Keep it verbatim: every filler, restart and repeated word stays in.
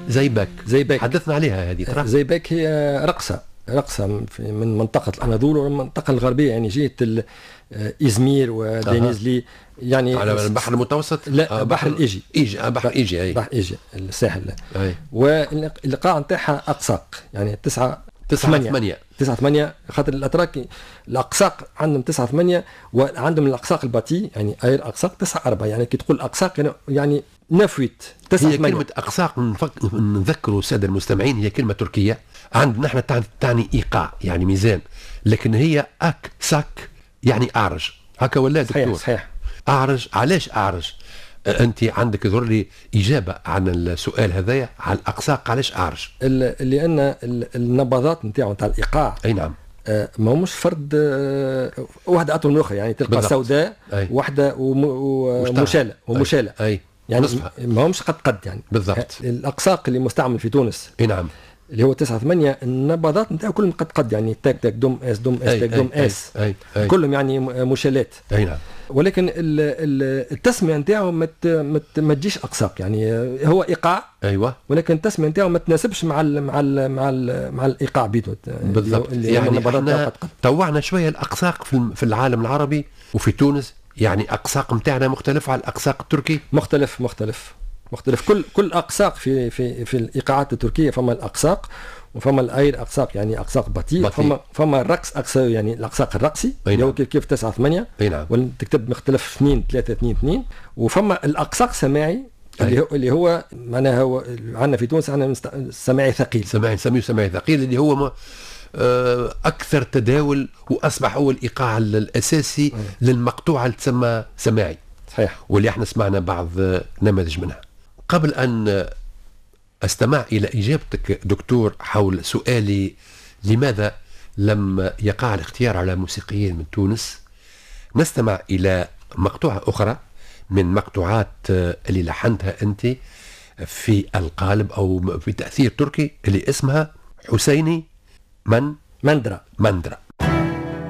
زيباك زيباك حدثنا عليها هذه ترى. زيباك هي رقصة رقصة من منطقة الأناضول والمنطقة الغربية، يعني جهة إزمير ودينيزلي، يعني على البحر المتوسط. لا آه بحر الإيجي. إيجي آه بحر إيجي أي بحر إيجي الساحل. أي. والإيقاع نتاعها أقساق، يعني تسعة تسعة ثمانية تسعة ثمانية خاطر الأتراك الأقساق عندهم تسعة ثمانية، وعندهم الأقساق الباتي يعني أير أقساق تسعة أربعة، يعني كي تقول أقساق يعني نفويت تسعة هي ثمانية. كلمة أقساق نذكروا السادة المستمعين هي كلمة تركية عندنا نحن تعني إيقاع يعني ميزان، لكن هي أك ساك يعني أعرج هكا ولا دكتور؟ صحيح صحيح. أعرج علاش أعرج؟ أنت عندك يظهر لي إجابة عن السؤال هذايا على الأقساق علاش أعرج؟ لأن النبضات نتاعو نتاع الإيقاع أي نعم ما همش فرد واحدة أطول من الأخرى، يعني تلقى سوداء واحدة ومشالة ومشالة أي يعني ما همش قد قد يعني بالضبط. الأقساق اللي مستعمل في تونس أي نعم اللي هو تسعة ثمانية النبضات نتاعو كلهم قد قد يعني تاك تاك دوم اس دوم اس تاك دوم اس أي أي كلهم يعني مشالات. أي نعم. ولكن التسمية نتاعو ما ما تجيش أقساق، يعني هو إيقاع أيوة، ولكن التسمية نتاعو ما تناسبش مع ال مع ال مع ال مع الإيقاع بيتو بالضبط. يعني احنا طوعنا شوية الأقساق في في العالم العربي وفي تونس، يعني أقساق نتاعنا مختلف على الأقساق التركي. مختلف مختلف مختلف كل كل أقساق في في في الإيقاعات التركية، فما الأقساق وفما الاير اقساق يعني اقساق بطيء، فما فما الرقص اقساق يعني الاقساق الرقصي اللي هو كيف كيف تسعة ثمانية وتكتب مختلف اثنين ثلاثة اثنين اثنين، وفما الاقساق سماعي اللي هو اللي هو معناها هو عندنا في تونس عندنا سماعي ثقيل، سماعي نسميه سماعي ثقيل اللي هو اكثر تداول واصبح هو الايقاع الاساسي أي. للمقطوعه اللي تسمى سماعي. صحيح. واللي احنا سمعنا بعض نماذج منها. قبل ان استمع إلى إجابتك دكتور حول سؤالي لماذا لم يقع الاختيار على موسيقيين من تونس، نستمع إلى مقطوعة أخرى من مقطوعات اللي لحنتها أنت في القالب أو في تأثير تركي اللي اسمها حسيني من مندرا مندرا.